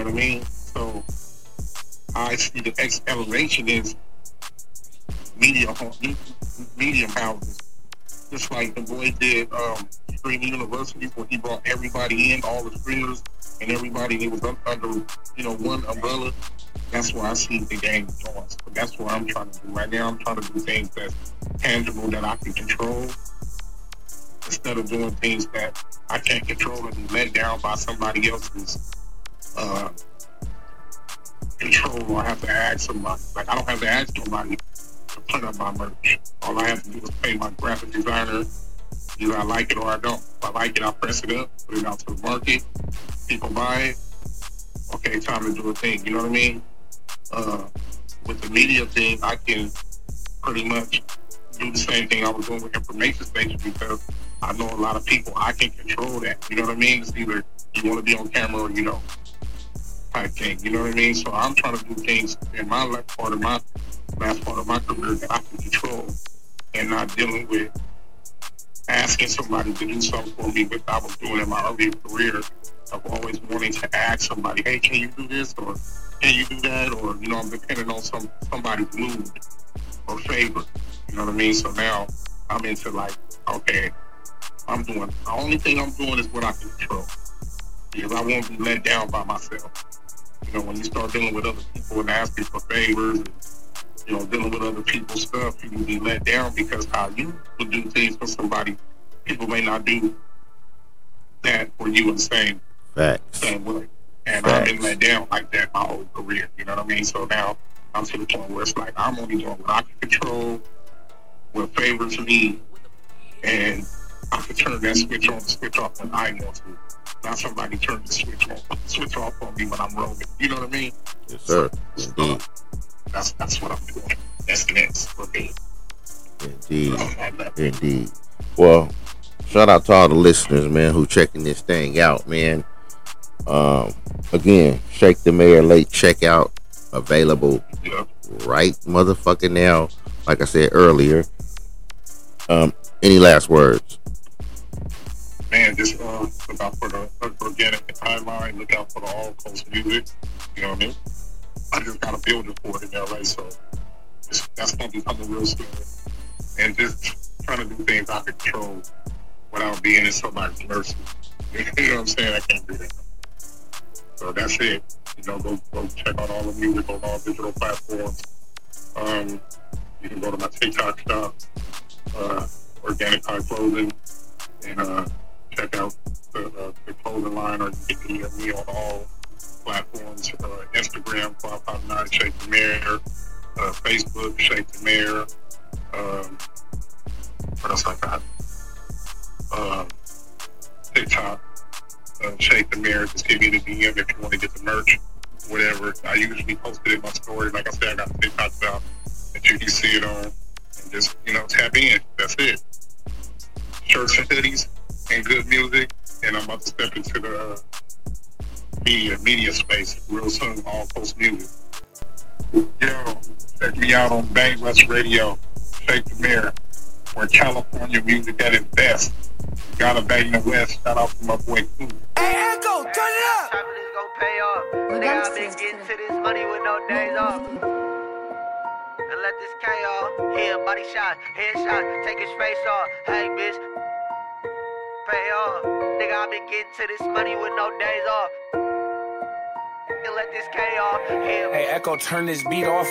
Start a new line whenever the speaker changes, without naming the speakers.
know what I mean? So I see the next elevation is media media houses. Just like the boy did Stream University, where he brought everybody in, all the streamers and everybody that was under, one umbrella. That's where I see the game going. So that's what I'm trying to do right now. I'm trying to do things that's tangible that I can control, instead of doing things that I can't control and be let down by somebody else's control, or I have to ask somebody. Like, I don't have to ask somebody to put up my merch. All I have to do is pay my graphic designer. Either I like it or I don't. If I like it, I'll press it up, put it out to the market. People buy it. Okay, time to do a thing. You know what I mean? With the media thing, I can pretty much do the same thing I was doing with information station, because I know a lot of people. I can control that. You know what I mean? It's either you want to be on camera or you don't, type thing. You know what I mean? So I'm trying to do things in my last part of my career that I can control, and not dealing with asking somebody to do something for me, which I was doing in my earlier career, of always wanting to ask somebody, hey, can you do this, or can you do that, or I'm depending on somebody's mood or favor. You know what I mean? So now I'm into like, okay, the only thing I'm doing is what I can control, because I won't be let down by myself. When you start dealing with other people and asking for favors, and dealing with other people's stuff, you can be let down, because how you would do things for somebody, people may not do that for you in the same way. And I've been let down like that my whole career. You know what I mean? So now I'm to the point where it's like I'm only doing what I can control, what favors me, and I can turn that switch on and switch off when I want to. Not somebody turn the switch off on me when I'm rolling. You know what I mean?
Yes, sir. Indeed.
That's what I'm doing. That's the next for me.
Indeed. Well, shout out to all the listeners, man, who checking this thing out, man. Again, Shake the Mayor late checkout available right motherfucking now. Like I said earlier. Any last words?
Man, just look out for the organic timeline. Look out for the all coast music. You know what I mean? I just got a building for it in LA, so that's gonna be coming real soon. And just trying to do things I can control without being in somebody's mercy. You know what I'm saying? I can't do that. So that's it. Go check out all the music on all digital platforms. You can go to my TikTok shop, Organic High Clothing, and check out the clothing line, or you can DM me on all platforms. Instagram, 559 Shake the Mayor, Facebook, Shake the Mayor. What else I got? TikTok, Shake the Mayor. Just give me the DM if you want to get the merch, whatever. I usually post it in my story. Like I said, I got a TikTok shop that you can see it on, and just tap in. That's it. Shirts and hoodies and good music, and I'm about to step into the media space real soon. All post music. Yo, check me out on Bang West Radio, Shake the Mayor, where California music at its best. Gotta bang the West. Shout out to my boy Cool.
Hey, Echo, turn it up.
Traffic is gonna pay off. Nigga, I've been getting to this money with no days off. And let this K off. Here, body shot, headshot, take his face off. Hey, bitch, pay off. Nigga, I've been getting to this money with no days off. And let this K off. Here.
Hey, Echo, turn this beat off.